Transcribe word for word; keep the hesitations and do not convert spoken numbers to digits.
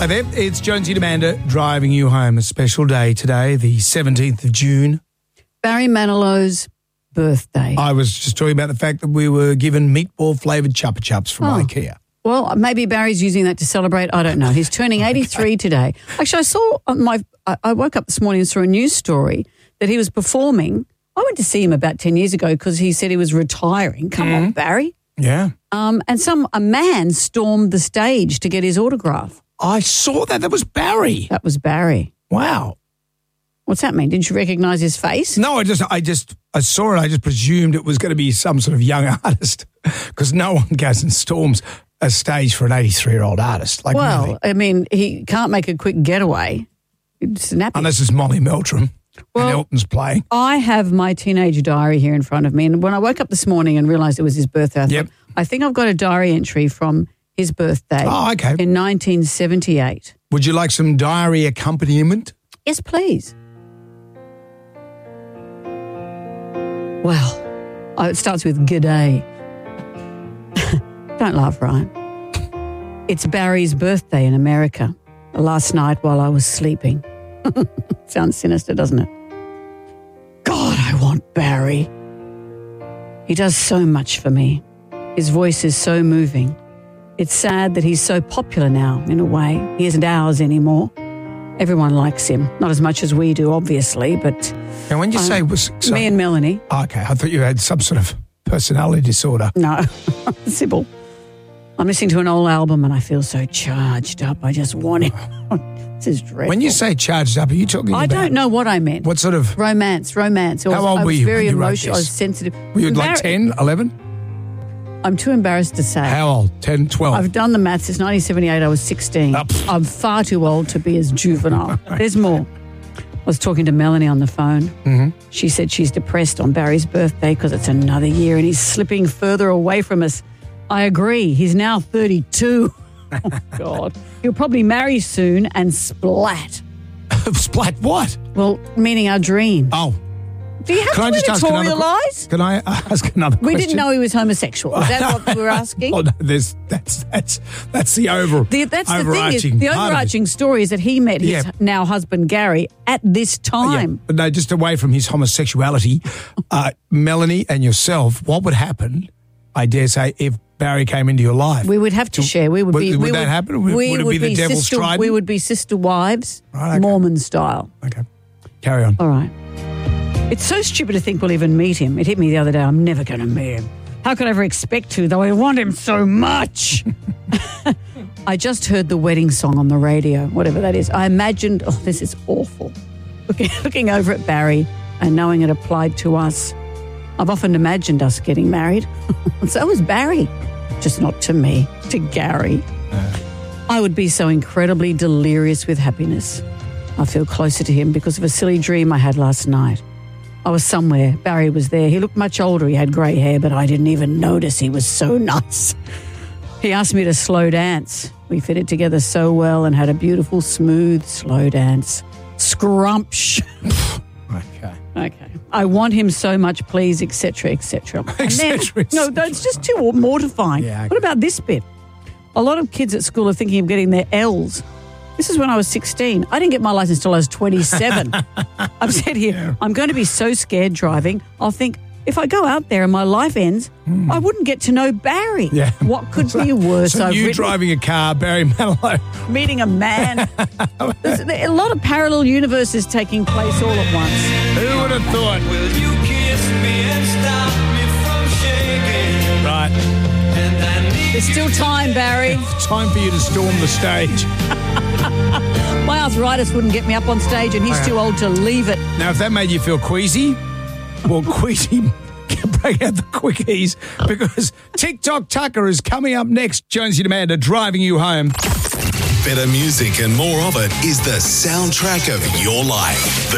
Hi there, it's Jonesy and Amanda driving you home. A special day today, the seventeenth of June. Barry Manilow's birthday. I was just talking about the fact that we were given meatball-flavoured Chupa Chups from Oh. IKEA. Well, maybe Barry's using that to celebrate. I don't know. He's turning eighty-three today. Actually, I saw on my. I- I woke up this morning and saw a news story that he was performing. I went to see him about ten years ago because he said he was retiring. Come on, Barry. Yeah. Um, and some a man stormed the stage to get his autograph. I saw that. That was Barry. That was Barry. Wow. What's that mean? Didn't you recognise his face? No, I just, I just, I saw it. I just presumed it was going to be some sort of young artist because no one goes and storms a stage for an eighty-three-year-old artist. Like, Well, really. I mean, he can't make a quick getaway. It's nappy. Unless it's Molly Meldrum Well- and Elton's playing. I have my teenage diary here in front of me, and when I woke up this morning and realised it was his birthday, I Yep. thought, I think I've got a diary entry from his birthday Oh, okay. in nineteen seventy-eight. Would you like some diary accompaniment? Yes, please. Well, oh, it starts with g'day. Don't laugh, Ryan. It's Barry's birthday in America. Last night while I was sleeping. Sounds sinister, doesn't it? God, I want Barry. He does so much for me. His voice is so moving. It's sad that he's so popular now, in a way. He isn't ours anymore. Everyone likes him. Not as much as we do, obviously, but And when you Um, say was so, me and Melanie. okay, I thought you had some sort of personality disorder. No, Sybil. I'm listening to an old album and I feel so charged up. I just want him. This is dreadful. When you say charged up, are you talking I about don't know what I meant. what sort of? Romance, romance. I was, How old I were was you very when you wrote emotional. I was this? sensitive. Were you like Embar- ten, eleven? I'm too embarrassed to say. How old? ten, twelve? I've done the maths. Since nineteen seventy-eight, I was sixteen. Oh, pff. I'm far too old to be as juvenile. There's more. I was talking to Melanie on the phone. Mm-hmm. She said she's depressed on Barry's birthday because it's another year and he's slipping further away from us. I agree. He's now thirty-two. Oh, God. He'll probably marry soon and splat. Splat what? Well, meaning our dream. Oh, Do you have can I to just ask another que- editorialise? Can I ask another We question? didn't know he was homosexual. Is that what we were asking? Oh, no, there's, that's that's that's the over. The, that's the thing. Is, overarching the part of it. overarching story is that he met his Yeah. now husband Gary at this Yeah, time. but no, just away from his homosexuality, uh, Melanie and yourself, what would happen, I dare say, if Barry came into your life? We would have to share. We would Would- be. would we that happen? Would- we would it be the devil's sister, trident? We would be sister wives, Right, okay. Mormon style. Okay, carry on. All right. It's so stupid to think we'll even meet him. It hit me the other day. I'm never going to meet him. How could I ever expect to, though I want him so much? I just heard the wedding song on the radio, whatever that is. I imagined, oh, this is awful. Looking, looking over at Barry and knowing it applied to us. I've often imagined us getting married. So was Barry. Just not to me, to Gary. I would be so incredibly delirious with happiness. I feel closer to him because of a silly dream I had last night. I was somewhere. Barry was there. He looked much older. He had grey hair, but I didn't even notice. He was so nice. He asked me to slow dance. We fitted together so well and had a beautiful, smooth, slow dance. Scrumpsh. Okay. Okay. I want him so much, please, et cetera, et cetera. Et cetera, et No, that's just too mortifying. Yeah, okay. What about this bit? A lot of kids at school are thinking of getting their L's. This is when I was sixteen. I didn't get my license till I was twenty-seven. I've said here, Yeah. I'm going to be so scared driving. I'll think, if I go out there and my life ends, I wouldn't get to know Barry. Yeah. What could be worse? So I've you written- driving a car, Barry Manilow. meeting a man. There's a lot of parallel universes taking place all at once. Who would have thought? Will you kiss me and stop me from shaking? Right. And I need There's still time, Barry. Time for you to storm the stage. My arthritis wouldn't get me up on stage and he's Okay. too old to leave it. Now, if that made you feel queasy, well, queasy, break out the quickies because TikTok Tucker is coming up next. Jonesy and Amanda driving you home. Better music and more of it is the soundtrack of your life. The